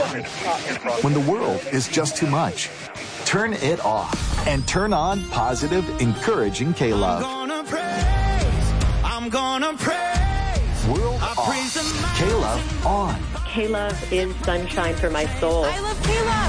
When the world is just too much, turn it off and turn on positive, encouraging K-Love. I'm gonna praise. World off. K-Love on. K-Love is sunshine for my soul. I love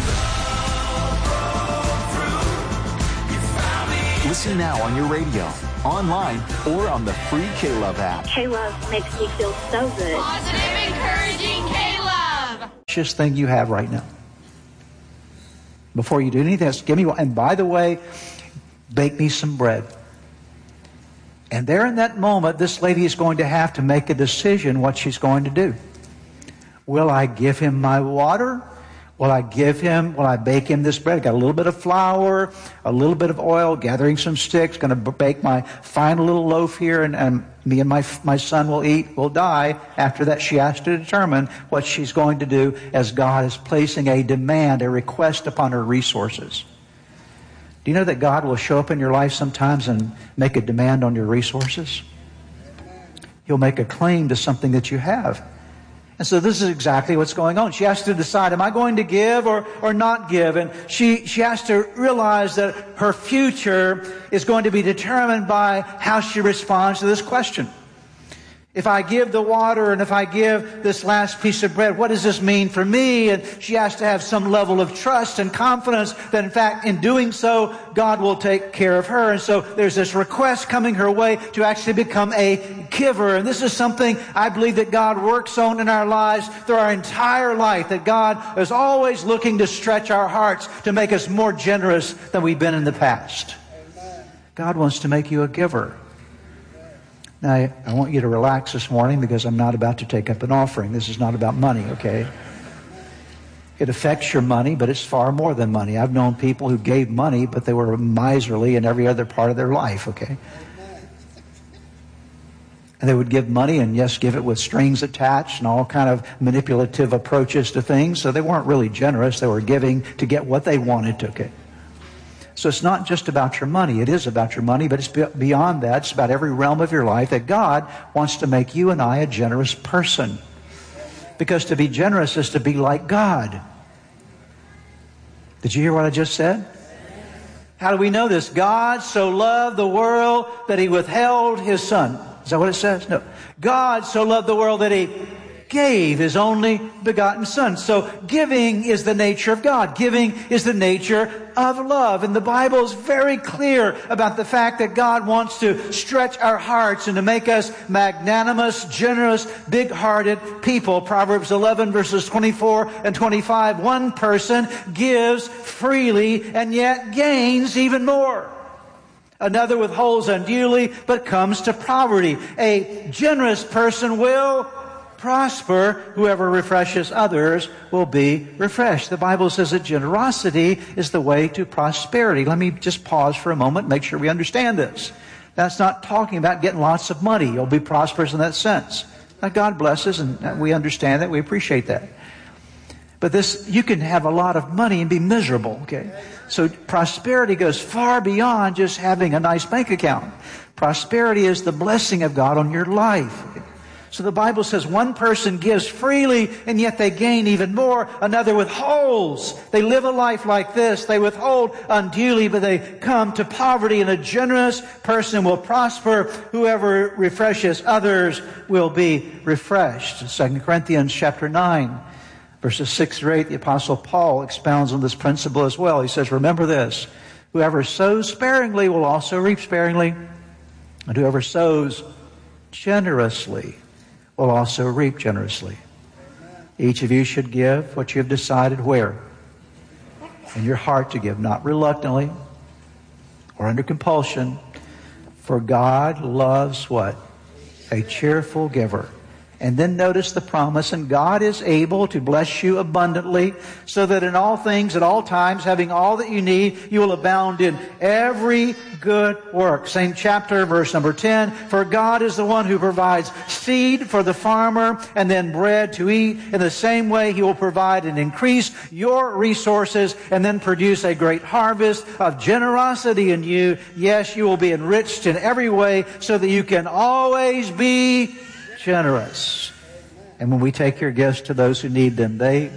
K-Love. Listen now on your radio, online, or on the free K-Love app. K-Love makes me feel so good. Positive, encouraging K-Love. Precious thing you have right now. Before you do anything else, give me one. And by the way, bake me some bread. And there in that moment, this lady is going to have to make a decision what she's going to do. Will I give him my water? Will I bake him this bread? Got a little bit of flour, a little bit of oil, gathering some sticks, going to bake my final little loaf here, and me and my son will eat, will die. After that, she has to determine what she's going to do as God is placing a demand, a request upon her resources. Do you know that God will show up in your life sometimes and make a demand on your resources? He'll make a claim to something that you have. And so this is exactly what's going on. She has to decide, am I going to give or not give? And she has to realize that her future is going to be determined by how she responds to this question. If I give the water and if I give this last piece of bread, what does this mean for me? And she has to have some level of trust and confidence that, in fact, in doing so, God will take care of her. And so there's this request coming her way to actually become a giver. And this is something I believe that God works on in our lives through our entire life, that God is always looking to stretch our hearts to make us more generous than we've been in the past. God wants to make you a giver. Now, I want you to relax this morning because I'm not about to take up an offering. This is not about money, okay? It affects your money, but it's far more than money. I've known people who gave money, but they were miserly in every other part of their life, okay? And they would give money and, yes, give it with strings attached and all kind of manipulative approaches to things. So they weren't really generous. They were giving to get what they wanted, okay? So it's not just about your money. It is about your money, but it's beyond that. It's about every realm of your life that God wants to make you and I a generous person. Because to be generous is to be like God. Did you hear what I just said? How do we know this? God so loved the world that He withheld His Son. Is that what it says? No. God so loved the world that He gave His only begotten Son. So giving is the nature of God. Giving is the nature of love. And the Bible is very clear about the fact that God wants to stretch our hearts and to make us magnanimous, generous, big-hearted people. Proverbs 11 verses 24 and 25. One person gives freely and yet gains even more. Another withholds unduly but comes to poverty. A generous person will prosper. Whoever refreshes others will be refreshed. The Bible says that generosity is the way to prosperity. Let me just pause for a moment, make sure we understand this. That's not talking about getting lots of money. You'll be prosperous in that sense. Now, God blesses, and we understand that. We appreciate that. But you can have a lot of money and be miserable, okay? So prosperity goes far beyond just having a nice bank account. Prosperity is the blessing of God on your life. So the Bible says one person gives freely and yet they gain even more. Another withholds. They live a life like this. They withhold unduly, but they come to poverty. And a generous person will prosper. Whoever refreshes others will be refreshed. 2 Corinthians chapter 9, verses 6 through 8, the Apostle Paul expounds on this principle as well. He says, remember this, whoever sows sparingly will also reap sparingly, and whoever sows generously will also reap generously. Each of you should give what you have decided where? In your heart to give, not reluctantly or under compulsion. For God loves what? A cheerful giver. And then notice the promise, and God is able to bless you abundantly, so that in all things, at all times, having all that you need, you will abound in every good work. Same chapter, verse number 10. For God is the one who provides seed for the farmer and then bread to eat. In the same way, He will provide and increase your resources and then produce a great harvest of generosity in you. Yes, you will be enriched in every way so that you can always be generous. And when we take your gifts to those who need them, they